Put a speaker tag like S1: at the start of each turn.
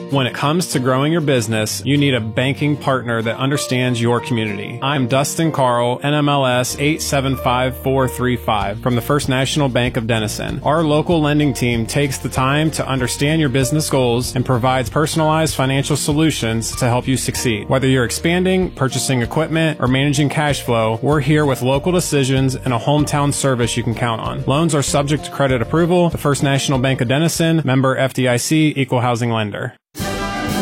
S1: When it comes to growing your business, you need a banking partner that understands your community. I'm Dustin Carl, NMLS 875435 from the First National Bank of Denison. Our local lending team takes the time to understand your business goals and provides personalized financial solutions to help you succeed. Whether you're expanding, purchasing equipment, or managing cash flow, we're here with local decisions and a hometown service you can count on. Loans are subject to credit approval. The First National Bank of Denison, member FDIC, equal housing lender.